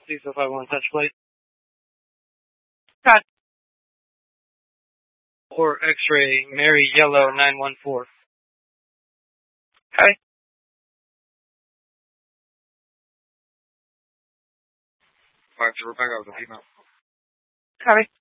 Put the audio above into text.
C-551 touch plate. Got Or X-ray, Mary Yellow 914. Okay. Alright, so we're back over the email. Copy.